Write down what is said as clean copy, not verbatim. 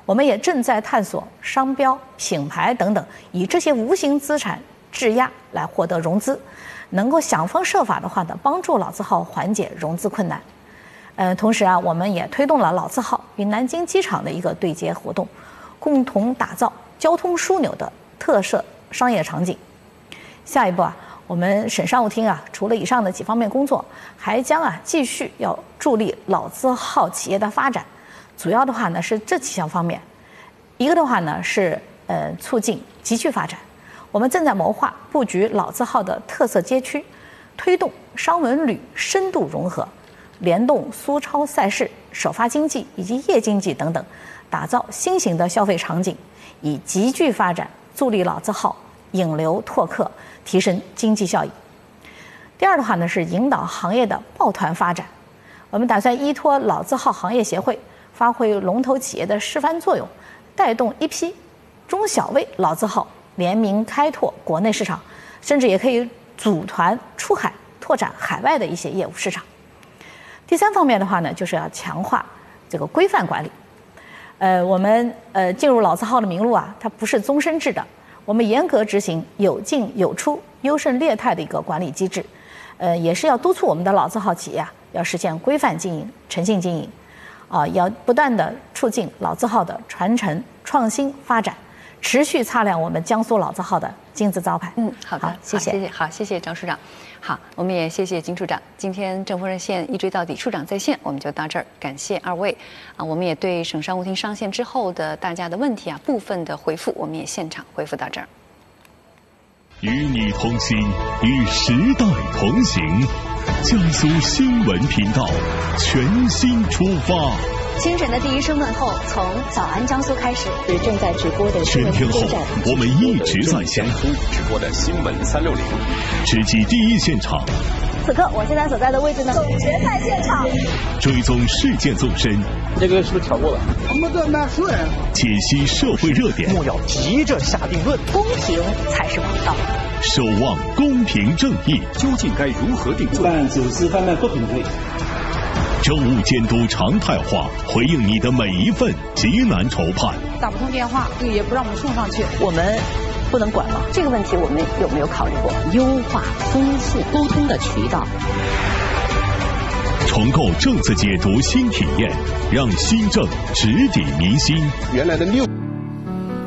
我们也正在探索商标、品牌等等，以这些无形资产质押来获得融资，能够想方设法的话呢，帮助老字号缓解融资困难。同时啊，我们也推动了老字号与南京机场的一个对接活动，共同打造交通枢纽的特色商业场景。下一步啊，我们省商务厅啊，除了以上的几方面工作，还将继续要助力老字号企业的发展。主要的话呢是这几项方面，一个的话呢是促进集聚发展。我们正在谋划布局老字号的特色街区，推动商文旅深度融合，联动苏超赛事、首发经济以及夜经济等等，打造新型的消费场景，以集聚发展助力老字号引流拓客，提升经济效益。第二的话呢是引导行业的抱团发展，我们打算依托老字号行业协会，发挥龙头企业的示范作用，带动一批中小微老字号联名开拓国内市场，甚至也可以组团出海拓展海外的一些业务市场。第三方面的话呢，就是要强化这个规范管理。我们进入老字号的名录啊，它不是终身制的，我们严格执行有进有出、优胜劣汰的一个管理机制，也是要督促我们的老字号企业要实现规范经营、诚信经营，要不断的促进老字号的传承、创新发展，持续擦亮我们江苏老字号的金字招牌。 好的， 谢谢。 好，谢谢张处长。好，我们也谢谢金处长。今天正风热线一追到底，处长在线，我们就到这儿，感谢二位。我们也对省商务厅上线之后的大家的问题部分的回复，我们也现场回复到这儿。 与你同行，与时代同行。江苏新闻频道全新出发。 清晨的第一声问候，从早安江苏开始。正在直播的新闻全天候，我们一直在江苏直播的新闻360， 直击第一现场。 此刻我现在所在的位置呢，总决赛现场， 追踪事件纵深。 这个是不是挑过了？ 我们这蛮熟人。 解析社会热点， 莫要急着下定论， 公平才是王道。 守望公平正义， 究竟该如何定罪？ 办走私贩卖毒品罪。 政务监督常态化，回应你的每一份急难愁盼。 打不通电话，也不让我们送上去， 我们不能管吗？ 这个问题我们有没有考虑过优化、丰富沟通的渠道？ 重构政策解读新体验，让新政直抵民心。 原来的6